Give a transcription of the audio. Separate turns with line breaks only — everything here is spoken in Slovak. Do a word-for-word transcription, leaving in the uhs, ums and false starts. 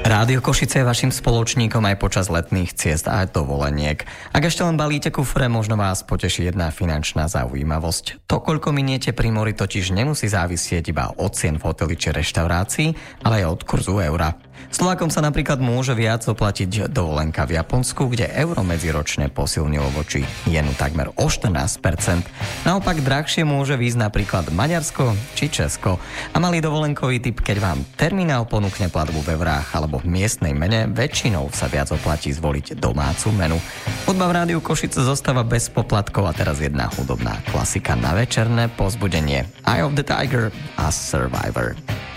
Rádio Košice je vašim spoločníkom aj počas letných ciest a dovoleniek. Ak ešte len balíte kufre, možno vás poteší jedna finančná zaujímavosť. To, koľko miniete pri mori, totiž nemusí závisieť iba od cien v hoteli či reštaurácii, ale aj od kurzu eura. Slovákom sa napríklad môže viac oplatiť dovolenka v Japonsku, kde euro medziročne posilnilo voči jenu takmer o štrnásť percent. Naopak drahšie môže výjsť napríklad Maďarsko či Česko. A malý dovolenkový tip, keď vám terminál ponúkne platbu v eurách alebo v miestnej mene, väčšinou sa viac oplatí zvoliť domácu menu. Hudba v Rádiu Košice zostáva bez poplatkov a teraz jedna hudobná klasika na večerné povzbudenie. Eye of the Tiger a Survivor.